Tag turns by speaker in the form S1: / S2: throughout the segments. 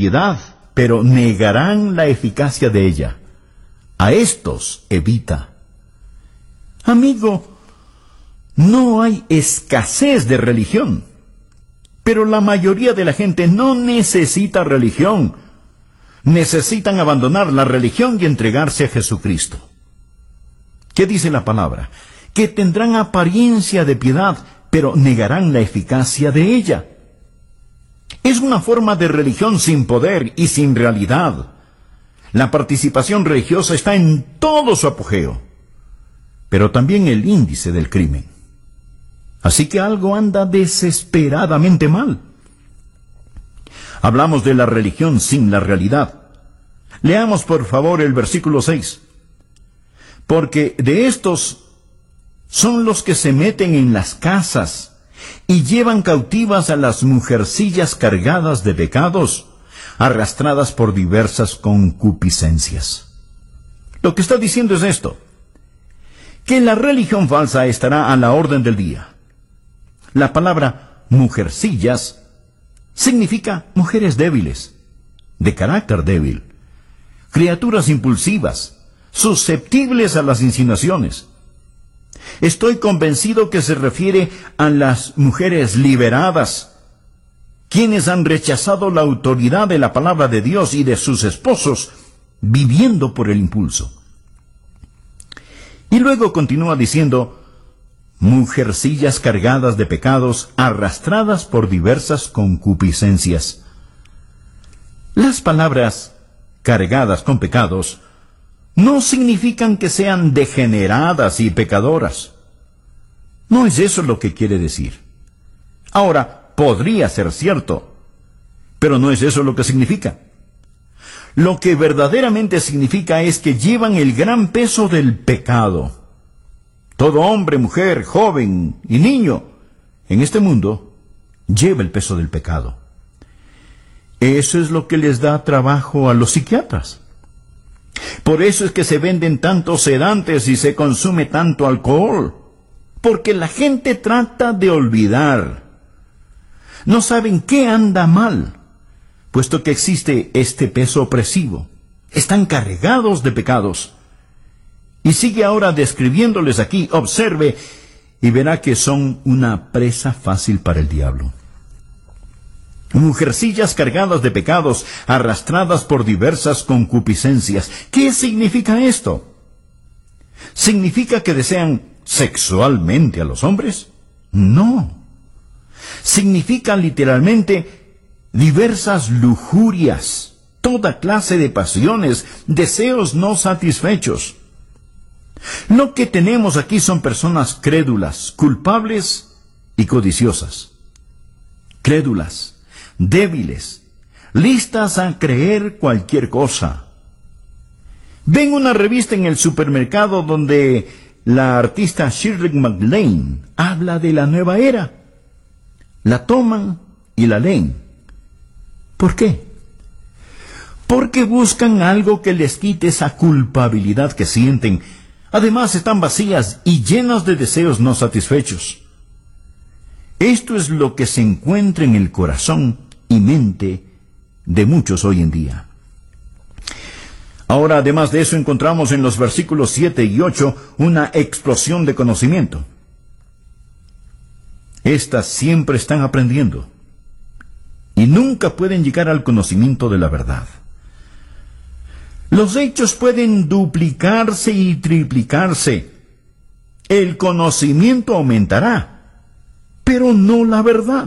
S1: piedad, pero negarán la eficacia de ella. A estos evita. Amigo, no hay escasez de religión, pero la mayoría de la gente no necesita religión. Necesitan abandonar la religión y entregarse a Jesucristo. ¿Qué dice la palabra? Que tendrán apariencia de piedad, pero negarán la eficacia de ella. Es una forma de religión sin poder y sin realidad. La participación religiosa está en todo su apogeo, pero también el índice del crimen. Así que algo anda desesperadamente mal. Hablamos de la religión sin la realidad. Leamos por favor el versículo 6. Porque de estos son los que se meten en las casas y llevan cautivas a las mujercillas cargadas de pecados, arrastradas por diversas concupiscencias. Lo que está diciendo es esto: que la religión falsa estará a la orden del día. La palabra mujercillas significa mujeres débiles, de carácter débil, criaturas impulsivas, susceptibles a las insinuaciones. Estoy convencido que se refiere a las mujeres liberadas, quienes han rechazado la autoridad de la palabra de Dios y de sus esposos, viviendo por el impulso. Y luego continúa diciendo: mujercillas cargadas de pecados, arrastradas por diversas concupiscencias. Las palabras cargadas con pecados no significan que sean degeneradas y pecadoras. No es eso lo que quiere decir. Ahora, podría ser cierto, pero no es eso lo que significa. Lo que verdaderamente significa es que llevan el gran peso del pecado. Todo hombre, mujer, joven y niño en este mundo lleva el peso del pecado. Eso es lo que les da trabajo a los psiquiatras. Por eso es que se venden tantos sedantes y se consume tanto alcohol, porque la gente trata de olvidar. No saben qué anda mal, puesto que existe este peso opresivo. Están cargados de pecados. Y sigue ahora describiéndoles aquí. Observe y verá que son una presa fácil para el diablo. Mujercillas cargadas de pecados, arrastradas por diversas concupiscencias. ¿Qué significa esto? ¿Significa que desean sexualmente a los hombres? No. Significa literalmente diversas lujurias, toda clase de pasiones, deseos no satisfechos. Lo que tenemos aquí son personas crédulas, culpables y codiciosas. Crédulas, débiles, listas a creer cualquier cosa. Ven una revista en el supermercado donde la artista Shirley MacLaine habla de la nueva era. La toman y la leen. ¿Por qué? Porque buscan algo que les quite esa culpabilidad que sienten. Además, están vacías y llenas de deseos no satisfechos. Esto es lo que se encuentra en el corazón y mente de muchos hoy en día. Ahora, además de eso, encontramos en los versículos 7 y 8 una explosión de conocimiento. Estas siempre están aprendiendo y nunca pueden llegar al conocimiento de la verdad. Los hechos pueden duplicarse y triplicarse. El conocimiento aumentará, pero no la verdad.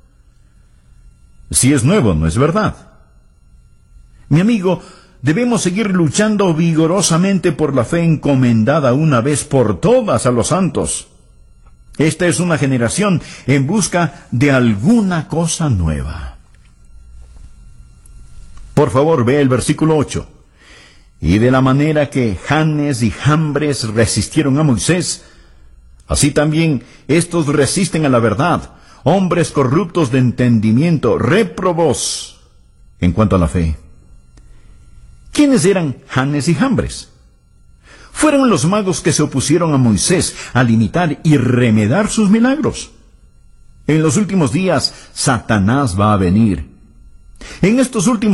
S1: Si es nuevo, no es verdad. Mi amigo, debemos seguir luchando vigorosamente por la fe encomendada una vez por todas a los santos. Esta es una generación en busca de alguna cosa nueva. Por favor, ve el versículo 8. Y de la manera que Janes y Jambres resistieron a Moisés, así también estos resisten a la verdad, hombres corruptos de entendimiento, réprobos en cuanto a la fe. ¿Quiénes eran Janes y Jambres? Fueron los magos que se opusieron a Moisés al imitar y remedar sus milagros. En los últimos días, Satanás va a venir. En estos últimos